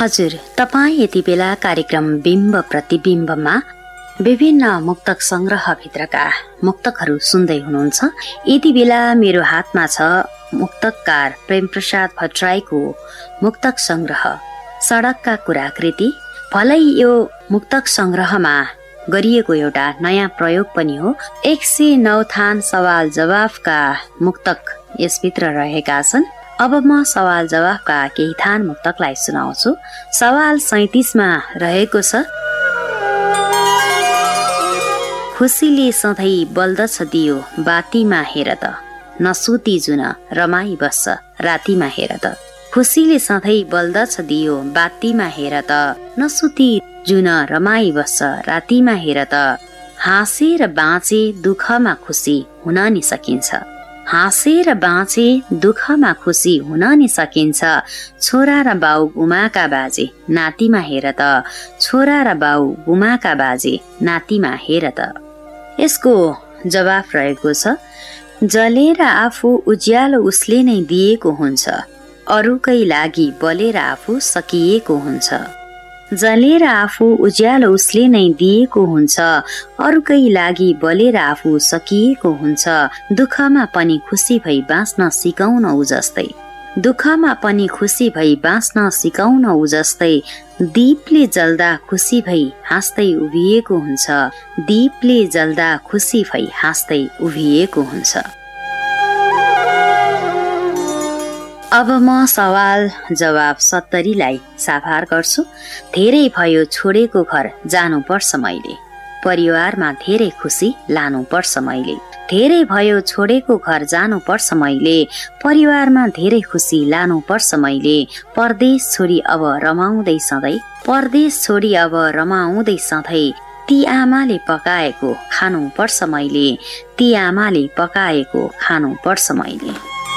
हजुर, तपाईँ यति बेला कार्यक्रम बिम्ब प्रतिबिम्बमा विभिन्न मुक्तक संग्रहभित्रका मुक्तकहरू सुन्दै हुनुहुन्छ। यति बेला मेरो हातमा छ मुक्तकार प्रेमप्रसाद भट्टराईको मुक्तक संग्रह सडकका कुरा कृति। भलै यो मुक्तक संग्रहमा गरिएको एउटा नयाँ प्रयोग पनि हो। 109 थान सवाल जवाफका मुक्तक यसभित्र रहेका छन्। अब म सवाल जवाफका केही थान मुक्तकलाई सुनाउँछु। सवाल 37 मा रहेको छ, खुसीले सधैँ बल्दछ दियो बातीमा हेर त, नसुती जुन रमाई बस्छ रातीमा हेर त। खुसीले सधैँ बल्दछ दियो बातीमा हेर त, नसुती जुन रमाई बस्छ रातीमा हेर त। हाँसेर बाँचे दुःखमा खुसी हुन नि सकिन्छ, हाँसेर बाँचे दुःखमा खुसी हुन नि सकिन्छ। छोरा र बाउ गुमाका बाजे नातिमा हेर त, छोरा र बाउ गुमाका बाजे नातिमा हेर त। यसको जवाफ रहेको छ, जलेर आफू उज्यालो उसले नै दिएको हुन्छ, अरूकै लागि बलेर आफू सकिएको हुन्छ। जलेर आफू उज्यालो उसले नै दिएको हुन्छ, अरूकै लागि बलेर आफू सकिएको हुन्छ। दुःखमा पनि खुसी भई बाँच्न सिकाउन उ जस्तै, दुःखमा पनि खुसी भई बाँच्न सिकाउन उ जस्तै। दीपले जल्दा खुसी भई हाँस्दै उभिएको हुन्छ, दीपले जल्दा खुसी भई हाँस्दै उभिएको हुन्छ। अब म सवाल जवाफ 70 लाई साभार गर्छु। धेरै भयो छोडेको घर जानुपर्छ मैले, परिवारमा धेरै खुसी लानुपर्छ मैले। धेरै भयो छोडेको घर जानुपर्छ मैले, परिवारमा धेरै खुसी लानुपर्छ मैले। परदेश छोडी अब रमाउँदै सधैँ, परदेश छोडी अब रमाउँदै सधैँ। ती आमाले पकाएको खानुपर्छ मैले, ती आमाले पकाएको खानुपर्छ मैले।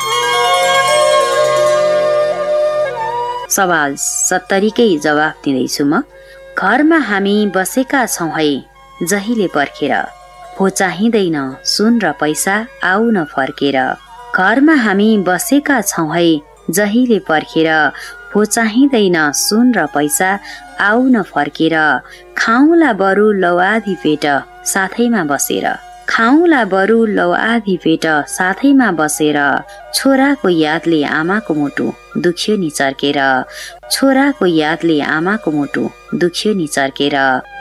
सवाल 70 कै जवाफ दिँदैछु म। घरमा हामी बसेका छौँ है जहिले पर्खेर, भो चाहिँदैन सुन र पैसा आउ न फर्केर। घरमा हामी बसेका छौँ है जहिले पर्खेर, भो चाहिँदैन सुन र पैसा आउ न फर्केर। खाउँला बरु लौ आधी पेट साथैमा बसेर, खाउँला बरु लौ आधी पेट साथैमा बसेर। छोराको यादले आमाको मुटु दुख्यो नि चर्केर, छोराको यादले आमाको मुटु दुख्यो नि चर्केर।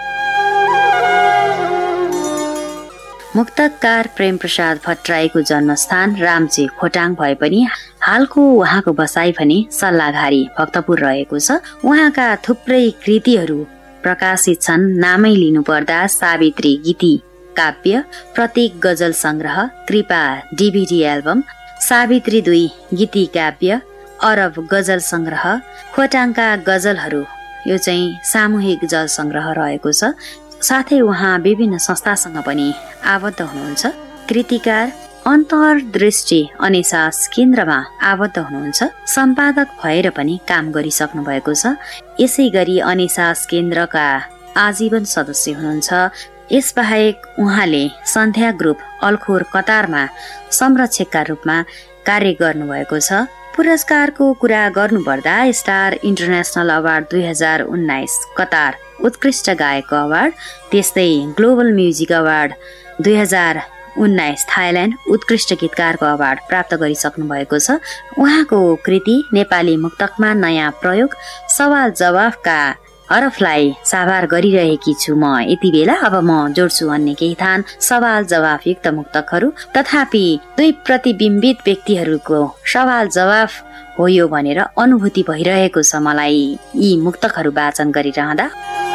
मुक्तकार प्रेमप्रसाद भट्टराईको जन्मस्थान रामजी खोटाङ भए पनि हालको उहाँको बसाइ भने सल्लाघारी भक्तपुर रहेको छ। उहाँका थुप्रै कृतिहरू प्रकाशित छन्। नामै लिनुपर्दा सावित्री गीति काव्य, प्रतीक गजल संग्रह, कृपा DVD एल्बम, सावित्री 2 गीति काव्य, अरब गजल संग्रह, खोटाङका गजलहरू, यो चाहिँ सामूहिक जल संग्रह रहेको छ। साथै उहाँ विभिन्न संस्थासँग पनि आबद्ध हुनुहुन्छ। कृतिकार अन्तर्दृष्टि अनेसास केन्द्रमा आबद्ध हुनुहुन्छ। सम्पादक भएर पनि काम गरिसक्नु भएको छ। यसै गरी अनेसास केन्द्रका आजीवन सदस्य हुनुहुन्छ। यसबाहेक उहाँले सन्ध्या ग्रुप अल्खोर कतारमा संरक्षकका रूपमा कार्य गर्नुभएको छ। पुरस्कारको कुरा गर्नुपर्दा स्टार इन्टरनेसनल अवार्ड 2019 कतार उत्कृष्ट गायकको अवार्ड, त्यस्तै ग्लोबल म्युजिक अवार्ड 2019 थाइल्यान्ड उत्कृष्ट गीतकारको अवार्ड प्राप्त गरिसक्नु भएको छ। उहाँको कृति नेपाली मुक्तकमा नयाँ प्रयोग सवाल जवाफका हरफलाई साभार गरिरहेकी छु म यति बेला। अब म जोड्छु अन्य केही थान सवाल जवाफ युक्त मुक्तकहरू। तथापि दुई प्रतिबिम्बित व्यक्तिहरूको सवाल जवाफ हो यो भनेर अनुभूति भइरहेको छ मलाई यी मुक्तकहरू वाचन गरिरहँदा।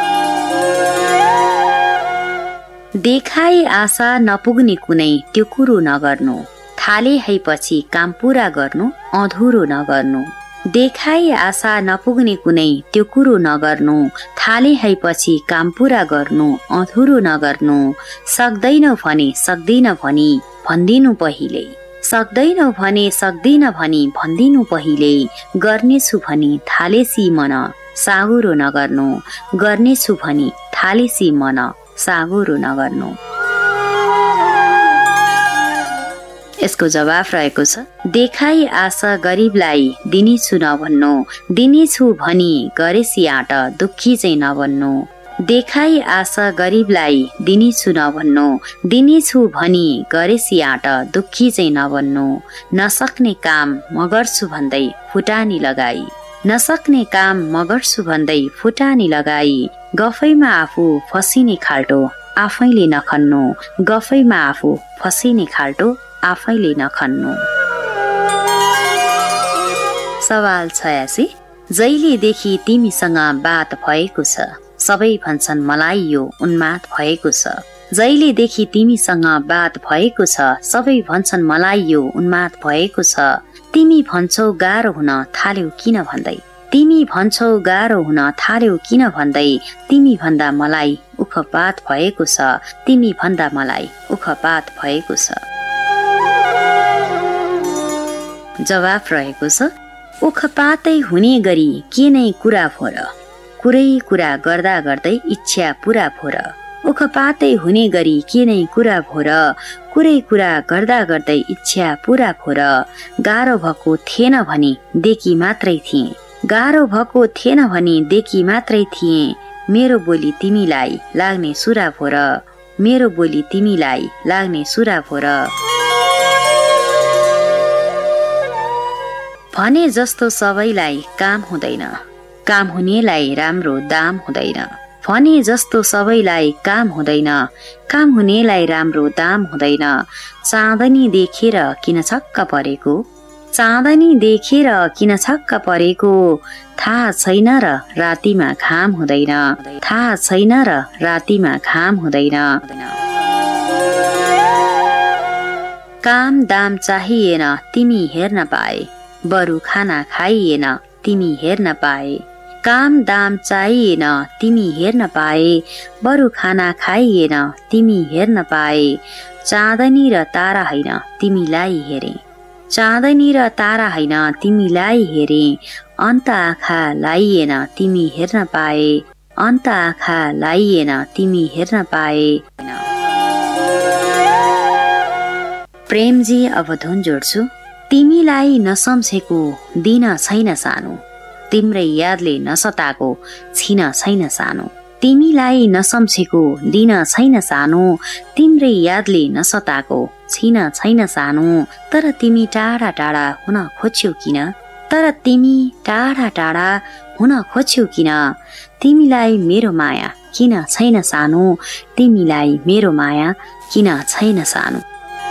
देखाए आशा नपुग्ने कुनै त्यो कुरो नगर्नु, थाले है पछि काम पूरा गर्नु अधुरो नगर्नु। देखाए आशा नपुग्ने कुनै त्यो कुरो नगर्नु, थाले है पछि काम पूरा गर्नु अधुरो नगर्नु। सक्दैनौ भने सक्दिन भनी भन्दिनु पहिले, सक्दैनौ भने सक्दिन भनी भन्दिनु पहिले। गर्नेछु भनी थालेसी मन साहुरो नगर्नु, गर्नेछु भनी थालेसी मन साहुरो नगर्नु। यसको जवाफ रहेको छ देखाई आशा गरिबलाई दिनेछु नभन्नु, दिनेछु भनी गरेसी आँट दुखी चाहिँ नभन्नु। देखाई आशा गरिबलाई दिनेछु नभन्नु, दिनेछु भनी गरेसी आँट दुखी चाहिँ नभन्नु। नसक्ने काम म गर्छु भन्दै फुटानी लगाई, नसक्ने काम म गर्छु भन्दै फुटानी लगाई। गफैमा आफू फसिने खाल्टो आफैले नखन्नु, गफैमा आफू फसिने खाल्टो आफैले नखन्नु। सवाल 86। जहिलेदेखि तिमीसँग बात भएको छ सबै भन्छन् मलाई यो उन्माद भएको छ। जहिलेदेखि तिमीसँग बात भएको छ सबै भन्छन् मलाई यो उन्माद भएको छ। तिमी भन्छौ गाह्रो हुन थाल्यौ किन भन्दै, तिमी भन्छौ गाह्रो हुन थाल्यौ किन भन्दै। तिमी भन्दा मलाई उखपात भएको छ, तिमी भन्दा मलाई उखपात भएको छ। जवाफ रहेको छ उखपातै हुने गरी के नै कुरा फोर, कुरै कुरा गर्दा गर्दै इच्छा पूरा फोर। उखपातै हुने गरी के नै कुरा फोर, कुरै कुरा गर्दा गर्दै इच्छा पूरा फोर। गाह्रो भएको थिएन भनी देखी मात्रै थिए, गाह्रो भएको थिएन भनी देखी मात्रै थिए। मेरो बोली तिमीलाई लाग्ने सुरा फोर, मेरो बोली तिमीलाई लाग्ने सुरा फोर। भने जस्तो सबैलाई काम हुँदैन, काम हुनेलाई राम्रो दाम हुँदैन। भने जस्तो सबैलाई काम हुँदैन, काम हुनेलाई राम्रो दाम हुँदैन। चाँदनी देखेर किन छक्क परेको, चाँदनी देखेर किन छक्क परेको। थाहा छैन र रातिमा घाम हुँदैन, थाहा छैन र रातिमा घाम हुँदैन। काम दाम चाहिएन तिमी हेर्न पाए, बरु खाना खाइएन तिमी हेर्न पाए। काम दाम चाहिएन तिमी हेर्न पाए, बरु खाना खाइएन तिमी हेर्न पाए। चाँदनी र तारा होइन तिमीलाई हेरे, चाँदनी र तारा होइन तिमीलाई हेरे। अन्त आँखा लाइएन तिमी हेर्न पाए, अन्त आँखा लाइएन तिमी हेर्न पाए। प्रेमजी अब धुन जोड्छु। तिमीलाई नसम्झेको दिन छैन सानो, तिम्रै यादले नसताको छिन छैन सानो। तिमीलाई नसम्झेको दिन छैन सानो, तिम्रै यादले नसताको छिन छैन सानो। तर तिमी टाढा टाढा हुन खोज्यौ किन, तर तिमी टाढा टाढा हुन खोज्यौ किन। तिमीलाई मेरो माया किन छैन सानो, तिमीलाई मेरो माया किन छैन सानो।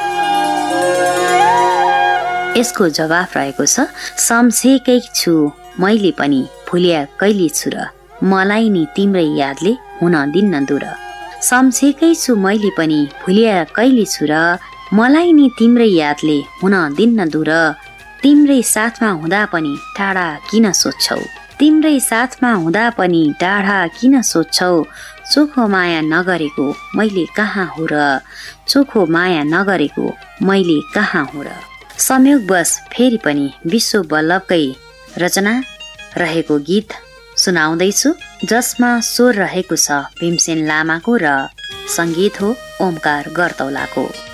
यसको जवाफ रहेको छ सम्झेकै छु मैले पनि भुलिया कहिले छु र, मलाई नि तिम्रै यादले हुन दिन्न दूर। सम्झेकै छु मैले पनि भुलिया कहिले छु र, मलाई नि तिम्रै यादले हुन दिन्न दूर। तिम्रै साथमा हुँदा पनि टाढा किन सोच्छौ, तिम्रै साथमा हुँदा पनि टाढा किन सोच्छौ। चोखो माया नगरेको मैले कहाँ हो र, चोखो माया नगरेको मैले कहाँ हो र। संयोगवश फेरि पनि विश्व वल्लभकै रचना रहेको गीत सुनाउँदैछु, जसमा स्वर रहेको छ भीमसेन लामाको र संगीत हो ओमकार गर्तौलाको।